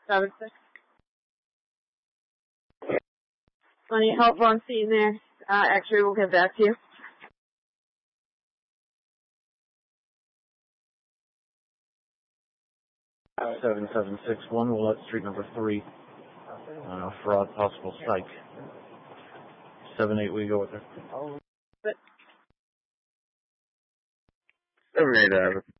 7-6. Any help on scene there? Actually, we'll get back to you. 7761, we'll let street number 3. Fraud, possible psych. 7-8, we go with her. 7-8,